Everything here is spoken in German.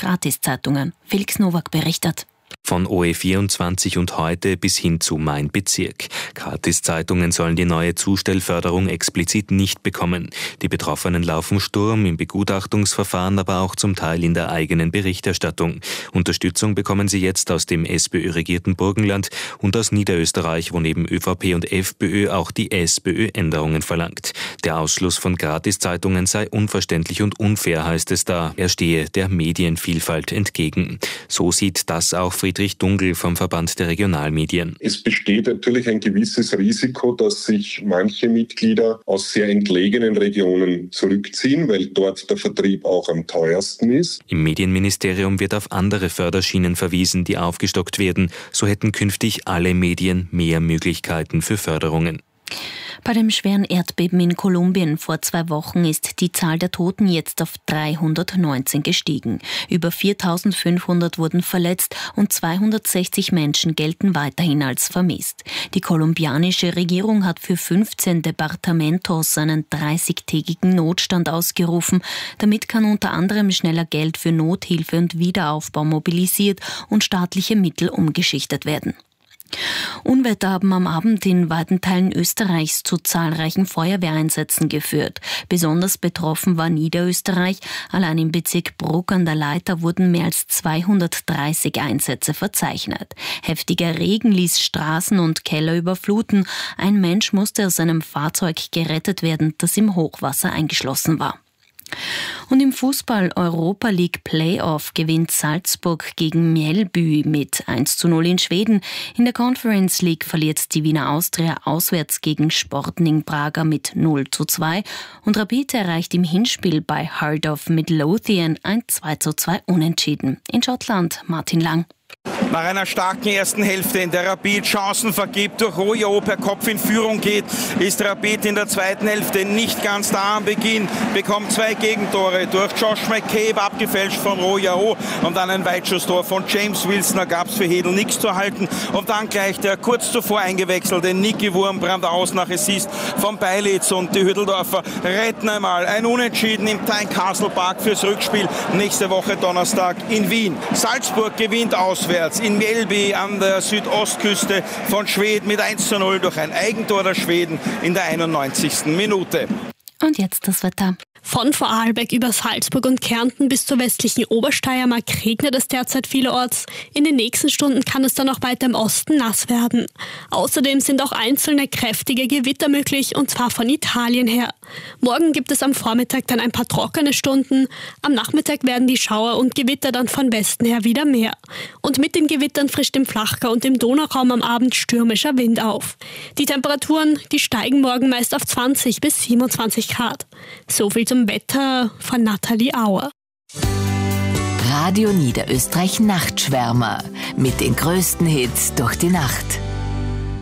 Gratiszeitungen. Felix Nowak berichtet. Von OE24 und heute bis hin zu Mein Bezirk. Gratiszeitungen sollen die neue Zustellförderung explizit nicht bekommen. Die Betroffenen laufen Sturm im Begutachtungsverfahren, aber auch zum Teil in der eigenen Berichterstattung. Unterstützung bekommen sie jetzt aus dem SPÖ-regierten Burgenland und aus Niederösterreich, wo neben ÖVP und FPÖ auch die SPÖ Änderungen verlangt. Der Ausschluss von Gratiszeitungen sei unverständlich und unfair, heißt es da. Er stehe der Medienvielfalt entgegen. So sieht das auch Friedrich Dungl vom Verband der Regionalmedien. Es besteht natürlich ein gewisses Risiko, dass sich manche Mitglieder aus sehr entlegenen Regionen zurückziehen, weil dort der Vertrieb auch am teuersten ist. Im Medienministerium wird auf andere Förderschienen verwiesen, die aufgestockt werden. So hätten künftig alle Medien mehr Möglichkeiten für Förderungen. Bei dem schweren Erdbeben in Kolumbien vor 2 Wochen ist die Zahl der Toten jetzt auf 319 gestiegen. Über 4.500 wurden verletzt und 260 Menschen gelten weiterhin als vermisst. Die kolumbianische Regierung hat für 15 Departamentos einen 30-tägigen Notstand ausgerufen. Damit kann unter anderem schneller Geld für Nothilfe und Wiederaufbau mobilisiert und staatliche Mittel umgeschichtet werden. Unwetter haben am Abend in weiten Teilen Österreichs zu zahlreichen Feuerwehreinsätzen geführt. Besonders betroffen war Niederösterreich. Allein im Bezirk Bruck an der Leitha wurden mehr als 230 Einsätze verzeichnet. Heftiger Regen ließ Straßen und Keller überfluten. Ein Mensch musste aus seinem Fahrzeug gerettet werden, das im Hochwasser eingeschlossen war. Und im Fußball Europa League Playoff gewinnt Salzburg gegen Mjällby mit 1:0 in Schweden. In der Conference League verliert die Wiener Austria auswärts gegen Sporting Braga mit 0:2 und Rapid erreicht im Hinspiel bei Heart of Midlothian ein 2:2 Unentschieden. In Schottland Martin Lang. Nach einer starken ersten Hälfte, in der Rapid Chancen vergibt, durch Royao per Kopf in Führung geht, ist Rapid in der zweiten Hälfte nicht ganz da am Beginn, bekommt 2 Gegentore durch Josh McCabe, abgefälscht von Royao und dann ein Weitschusstor von James Wilson, da gab es für Hedl nichts zu halten und dann gleich der kurz zuvor eingewechselte Niki Wurmbrand aus nach Assist von Beilitz und die Hütteldorfer retten einmal ein Unentschieden im Tynecastle Park fürs Rückspiel nächste Woche Donnerstag in Wien. Salzburg gewinnt auswärts in Mjällby an der Südostküste von Schweden mit 1:0 durch ein Eigentor der Schweden in der 91. Minute. Und jetzt das Wetter. Von Vorarlberg über Salzburg und Kärnten bis zur westlichen Obersteiermark regnet es derzeit vielerorts. In den nächsten Stunden kann es dann auch weiter im Osten nass werden. Außerdem sind auch einzelne kräftige Gewitter möglich, und zwar von Italien her. Morgen gibt es am Vormittag dann ein paar trockene Stunden. Am Nachmittag werden die Schauer und Gewitter dann von Westen her wieder mehr. Und mit den Gewittern frischt im Flachgau und im Donauraum am Abend stürmischer Wind auf. Die Temperaturen, die steigen morgen meist auf 20 bis 27 Grad. So viel zum Wetter von Nathalie Auer. Radio Niederösterreich Nachtschwärmer mit den größten Hits durch die Nacht.